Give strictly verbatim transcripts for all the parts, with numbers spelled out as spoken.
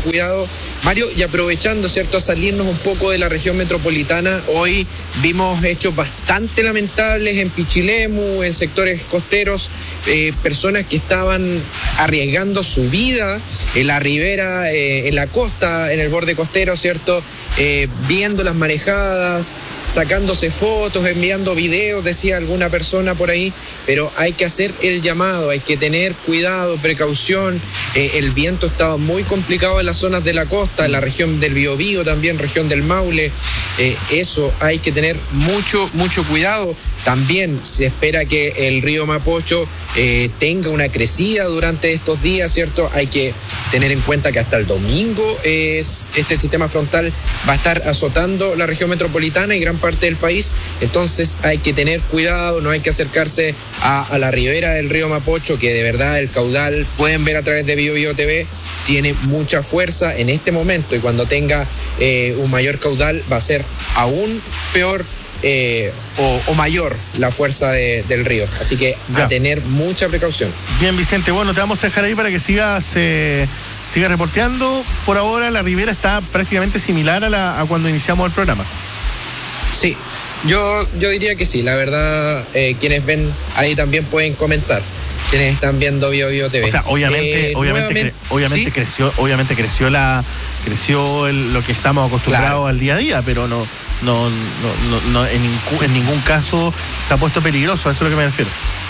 cuidado. Mario, y aprovechando, ¿cierto?, a salirnos un poco de la región metropolitana, hoy vimos hechos bastante lamentables en Pichilemu, en sectores costeros, eh, personas que estaban arriesgando su vida en la ribera, eh, en la costa, en el borde costero, ¿cierto?, eh, viendo las marejadas, sacándose fotos, enviando videos, decía alguna persona por ahí, pero hay que hacer el llamado, hay que tener cuidado, precaución. Eh, el viento estaba muy complicado en las zonas de la costa, en la región del Biobío también, región del Maule. Eh, eso hay que tener mucho, mucho cuidado. También se espera que el río Mapocho eh, tenga una crecida durante estos días, ¿cierto? Hay que tener en cuenta que hasta el domingo eh, este sistema frontal va a estar azotando la región metropolitana y gran parte del país. Entonces hay que tener cuidado, no hay que acercarse a, a la ribera del río Mapocho, que de verdad el caudal, pueden ver a través de Bio Bio T V, tiene mucha fuerza en este momento, y cuando tenga eh, un mayor caudal va a ser aún peor. Eh, o, o mayor la fuerza de, del río, así que ya. A tener mucha precaución. Bien, Vicente, bueno, te vamos a dejar ahí para que sigas eh, sigas reporteando. Por ahora la ribera está prácticamente similar a, la, a cuando iniciamos el programa. Sí, yo, yo diría que sí, la verdad, eh, quienes ven ahí también pueden comentar, quienes están viendo Bio Bio T V. O sea, obviamente, eh, obviamente, cre- obviamente ¿sí? creció, obviamente creció la, creció el, lo que estamos acostumbrados claro. al día a día, pero no, no, no, no, no en, ningún, en ningún caso se ha puesto peligroso, a eso es lo que me refiero.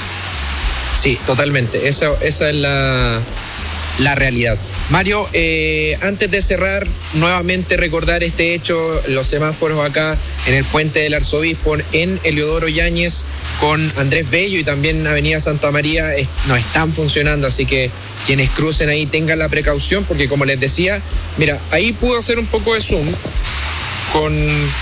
Sí, totalmente. Esa, esa es la, la realidad. Mario, eh, antes de cerrar, nuevamente recordar este hecho, los semáforos acá en el Puente del Arzobispo, en Eliodoro Yáñez con Andrés Bello y también Avenida Santa María, eh, no están funcionando, así que quienes crucen ahí tengan la precaución, porque como les decía, mira, ahí puedo hacer un poco de zoom con,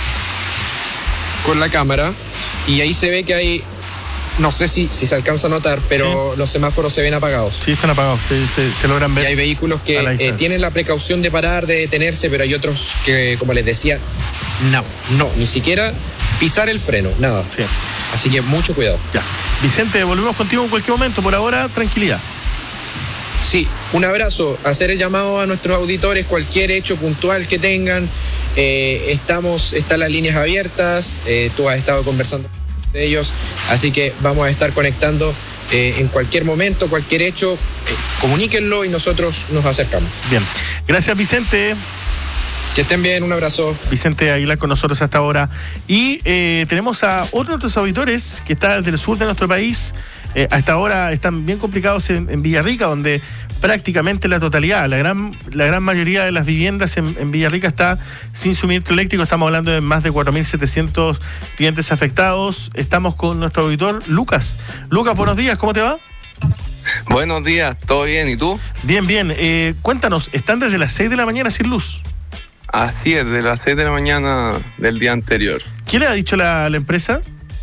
con la cámara y ahí se ve que hay... No sé si, si se alcanza a notar, pero sí. Los semáforos se ven apagados. Sí, están apagados, se, se, se logran ver. Y hay vehículos que eh, tienen la precaución de parar, de detenerse, pero hay otros que, como les decía, no, no, ni siquiera pisar el freno, nada. Sí. Así que mucho cuidado. Ya. Vicente, volvemos contigo en cualquier momento. Por ahora, tranquilidad. Sí, un abrazo. Hacer el llamado a nuestros auditores, cualquier hecho puntual que tengan. Eh, estamos, están las líneas abiertas. Eh, tú has estado conversando de ellos, así que vamos a estar conectando eh, en cualquier momento, cualquier hecho, eh, comuníquenlo y nosotros nos acercamos. Bien, gracias Vicente. Que estén bien, un abrazo. Vicente Aguilar con nosotros hasta ahora. Y eh, tenemos a otros de nuestros auditores que están del sur de nuestro país. Eh, hasta ahora están bien complicados en, en Villarrica, donde prácticamente la totalidad, la gran, la gran mayoría de las viviendas en, en Villarrica está sin suministro eléctrico. Estamos hablando de más de cuatro mil setecientos clientes afectados. Estamos con nuestro auditor, Lucas. Lucas, buenos días, ¿cómo te va? Buenos días, ¿todo bien? ¿Y tú? Bien, bien. Eh, cuéntanos, ¿están desde las seis de la mañana sin luz? Así es, de las seis de la mañana del día anterior. ¿Qué le ha dicho la, la empresa?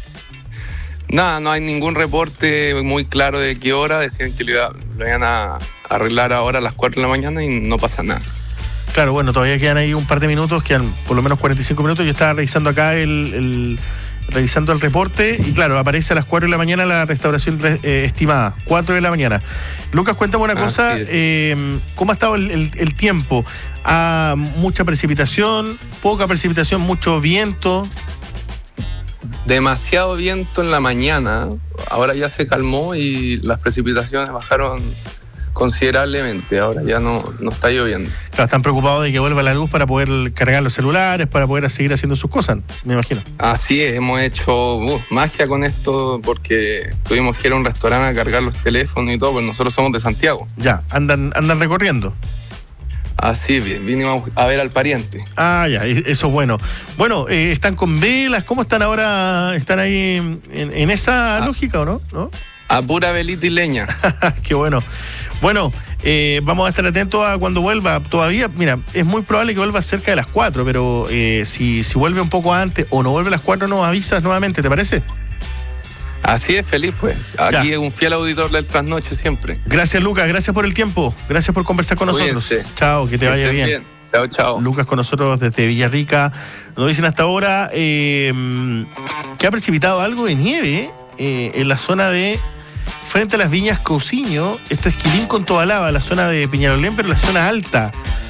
Nada, no hay ningún reporte muy claro de qué hora. Decían que lo, iba, lo iban a arreglar ahora a las cuatro de la mañana y no pasa nada. Claro, bueno, todavía quedan ahí un par de minutos, quedan por lo menos cuarenta y cinco minutos. Yo estaba revisando acá el, el revisando el reporte y claro, aparece a las cuatro de la mañana la restauración eh, estimada, cuatro de la mañana. Lucas, cuéntame una cosa, eh, ¿cómo ha estado el, el, el tiempo? ¿Ha mucha precipitación, poca precipitación, mucho viento? Demasiado viento en la mañana, ahora ya se calmó y las precipitaciones bajaron considerablemente, ahora ya no, no está lloviendo. Claro, están preocupados de que vuelva la luz para poder cargar los celulares, para poder seguir haciendo sus cosas, me imagino. Así es, hemos hecho uh, magia con esto porque tuvimos que ir a un restaurante a cargar los teléfonos y todo, pues nosotros somos de Santiago. Ya, andan, andan recorriendo. Así bien, vinimos a ver al pariente. Ah, ya, eso es bueno. Bueno, eh, ¿están con velas? ¿Cómo están ahora? ¿Están ahí en, en esa ah, lógica o no? ¿No? A pura velita y leña. Qué bueno. Bueno, eh, vamos a estar atentos a cuando vuelva. Todavía, mira, es muy probable que vuelva cerca de las cuatro, pero eh, si, si vuelve un poco antes o no vuelve a las cuatro, nos avisas nuevamente, ¿te parece? Así es, feliz pues. Aquí ya. Es un fiel auditor del Trasnoche siempre. Gracias, Lucas. Gracias por el tiempo. Gracias por conversar con Cuídense. nosotros. Chao, que te que vaya bien. bien. Chao, chao. Lucas con nosotros desde Villarrica. Nos dicen hasta ahora eh, que ha precipitado algo de nieve eh, en la zona de frente a las Viñas Cousiño. Esto es Quilín con Tobalaba, la zona de Peñalolén, pero la zona alta